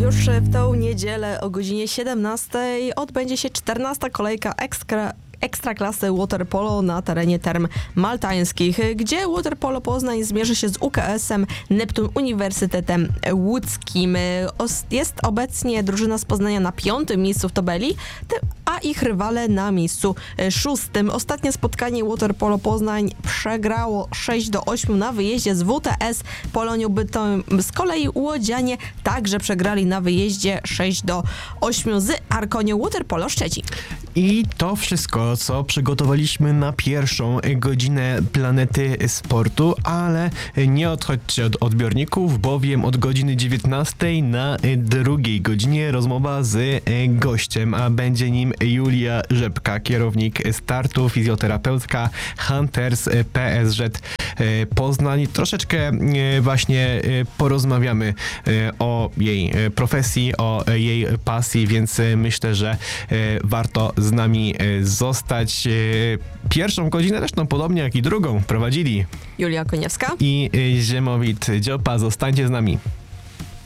już w tą niedzielę o godzinie 17 odbędzie się 14. kolejka Ekstraklasy Waterpolo na terenie Term Maltańskich, gdzie Waterpolo Poznań zmierzy się z UKS-em Neptun Uniwersytetem Łódzkim. Jest obecnie drużyna z Poznania na 5. miejscu w tabeli, a ich rywale na miejscu 6. Ostatnie spotkanie Waterpolo Poznań przegrało 6-8 na wyjeździe z WTS Polonią Bytom. Z kolei łodzianie także przegrali na wyjeździe 6-8 z Arkonią Waterpolo Szczecin. I to wszystko, co przygotowaliśmy na pierwszą godzinę Planety Sportu, ale nie odchodźcie od odbiorników, bowiem od godziny 19 na drugiej godzinie rozmowa z gościem, a będzie nim Julia Rzepka, kierownik startu, fizjoterapeutka Hunters PSZ Poznań. Troszeczkę właśnie porozmawiamy o jej profesji, o jej pasji, więc myślę, że warto z nami zostać. Pierwszą godzinę zresztą podobnie jak i drugą prowadzili Julia Koniewska i Ziemowit Dziopa. Zostańcie z nami.